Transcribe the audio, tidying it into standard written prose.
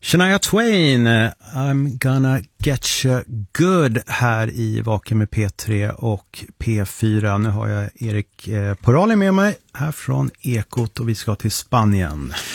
Shania Twain, I'm gonna get you good här i Vaken med P3 och P4. Nu har jag Erik Porali med mig här från Ekot och vi ska till Spanien.